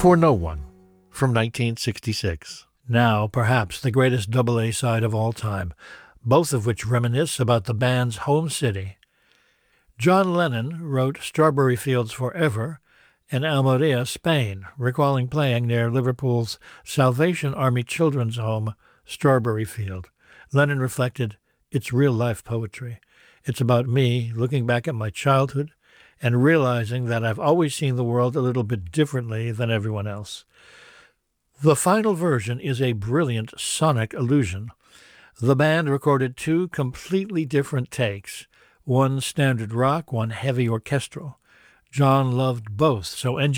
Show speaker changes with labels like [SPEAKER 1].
[SPEAKER 1] For No One from 1966. Now, perhaps the greatest double-A side of all time, both of which reminisce about the band's home city. John Lennon wrote Strawberry Fields Forever in Almeria, Spain, recalling playing near Liverpool's Salvation Army Children's Home, Strawberry Field. Lennon reflected, "It's real-life poetry. It's about me looking back at my childhood and realizing that I've always seen the world a little bit differently than everyone else." The final version is a brilliant sonic illusion. The band recorded two completely different takes, one standard rock, one heavy orchestral. John loved both, so